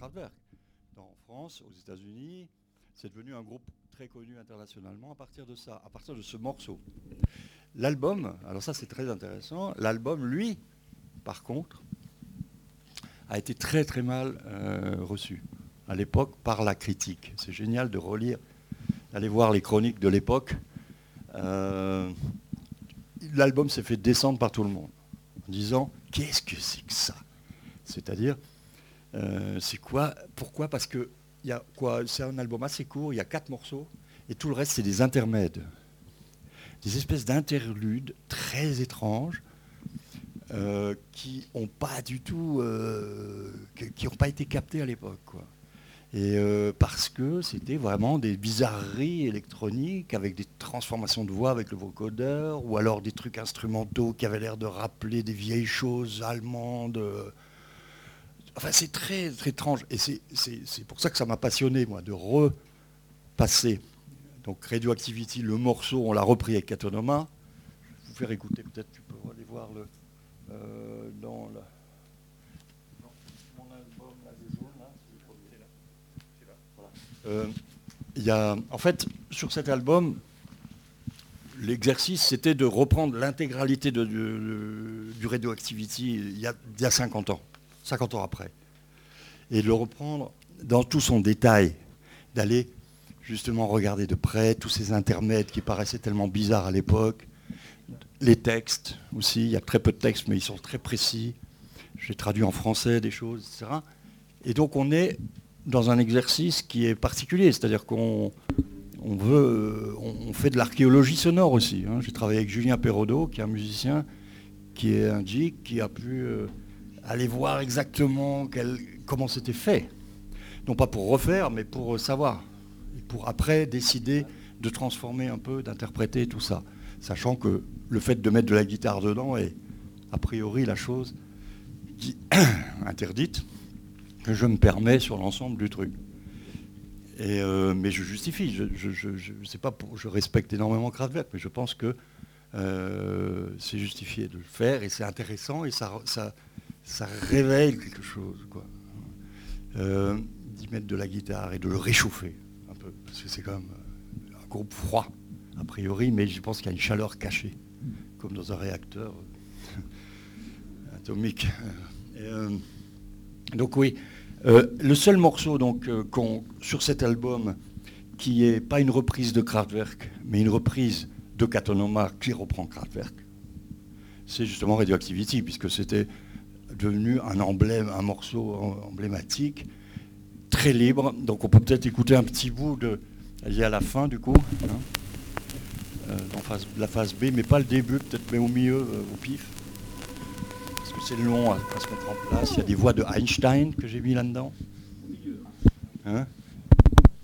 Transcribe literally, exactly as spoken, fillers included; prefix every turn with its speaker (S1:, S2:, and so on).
S1: Kraftwerk. En France, aux États-Unis, c'est devenu un groupe très connu internationalement à partir de ça, à partir de ce morceau. L'album, alors ça c'est très intéressant, l'album, lui, par contre, a été très très mal euh, reçu à l'époque par la critique. C'est génial de relire, d'aller voir les chroniques de l'époque. Euh, l'album s'est fait descendre par tout le monde en disant « Qu'est-ce que c'est que ça ?» C'est-à-dire, euh, c'est quoi ? Pourquoi ? Parce que y a quoi, c'est un album assez court, il y a quatre morceaux, et tout le reste, c'est des intermèdes. Des espèces d'interludes très étranges, euh, qui n'ont pas du tout... Euh, qui n'ont pas été captés à l'époque, quoi. Et euh, parce que c'était vraiment des bizarreries électroniques avec des transformations de voix avec le vocodeur, ou alors des trucs instrumentaux qui avaient l'air de rappeler des vieilles choses allemandes. Euh, Enfin, c'est très, très étrange. Et c'est, c'est, c'est pour ça que ça m'a passionné, moi, de repasser. Donc, Radioactivity, le morceau, on l'a repris avec Katonoma. Je vais vous faire écouter, peut-être tu peux aller voir le, euh, dans, la, dans mon album, là, des jaunes, là, c'est le premier, là. C'est là. Voilà. Euh, y a, en fait, sur cet album, l'exercice, c'était de reprendre l'intégralité de, de, de, du Radioactivity il y a, il y a cinquante ans. cinquante ans après, et de le reprendre dans tout son détail, d'aller justement regarder de près tous ces intermèdes qui paraissaient tellement bizarres à l'époque, les textes aussi, il y a très peu de textes, mais ils sont très précis, j'ai traduit en français des choses, et cetera. Et donc on est dans un exercice qui est particulier, c'est-à-dire qu'on on veut, on fait de l'archéologie sonore aussi, hein. J'ai travaillé avec Julien Perraudot, qui est un musicien, qui est un geek, qui a pu... Euh, aller voir exactement quel, comment c'était fait. Non pas pour refaire, mais pour savoir. Et pour après décider de transformer un peu, d'interpréter tout ça. Sachant que le fait de mettre de la guitare dedans est a priori la chose qui interdite que je me permets sur l'ensemble du truc. Et euh, mais je justifie. Je, je, je, je, sais pas pour, je respecte énormément Kraftwerk, mais je pense que euh, c'est justifié de le faire et c'est intéressant et ça... ça ça révèle quelque chose, quoi. Euh, d'y mettre de la guitare et de le réchauffer un peu, parce que c'est quand même un groupe froid, a priori, mais je pense qu'il y a une chaleur cachée, comme dans un réacteur atomique. Et, euh, donc oui, euh, le seul morceau donc, euh, qu'on, sur cet album qui n'est pas une reprise de Kraftwerk, mais une reprise de Katonoma qui reprend Kraftwerk, c'est justement Radioactivity, puisque c'était devenu un emblème, un morceau emblématique, très libre. Donc on peut peut-être écouter un petit bout de, lié à la fin du coup, hein, euh, dans phase, la phase B, mais pas le début, peut-être mais au milieu, euh, au pif, parce que c'est long à, à se mettre en place. Il y a des voix de Einstein que j'ai mis là-dedans. Hein,